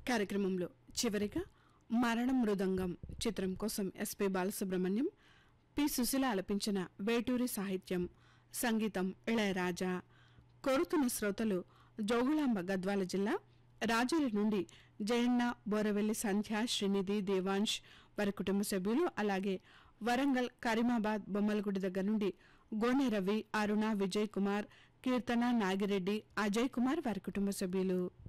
కార్యక్రమంలో చివరిగా మరణ మృదంగం చిత్రం కోసం ఎస్పి బాలసుబ్రహ్మణ్యం, పి సుశీల ఆలపించిన వేటూరి సాహిత్యం, సంగీతం ఇళయరాజా. కోరుతున్న శ్రోతలు జోగులాంబ గద్వాల జిల్లా రాజోలి నుండి జయన్న, బోరవెల్లి సంధ్య, శ్రీనిధి, దేవాంశ్ వారి కుటుంబ సభ్యులు, అలాగే వరంగల్, కరీమాబాద్, బొమ్మలగుడి దగ్గర నుండి గోనె రవి, అరుణ, విజయ్ కుమార్, కీర్తన, నాగిరెడ్డి, అజయ్ కుమార్ వారి కుటుంబ సభ్యులు.